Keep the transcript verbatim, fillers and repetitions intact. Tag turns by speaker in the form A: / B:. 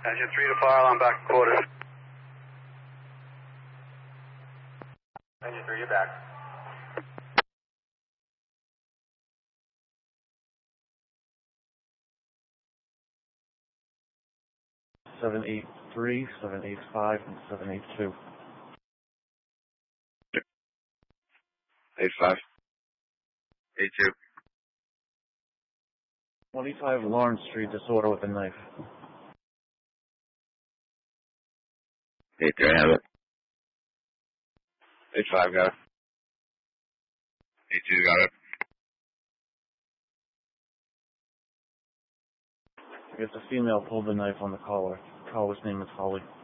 A: Engine three to fire alarm back to quarters. Engine three, you're back.
B: seven eight three, seven eight five, and seven eight two.
C: eight five. eight two.
B: twenty-five Lawrence Street, disorder with a knife.
C: eight three, I have it. eight five, got it. eight two, got it.
B: I guess a female pulled the knife on the caller. Caller's name is Holly.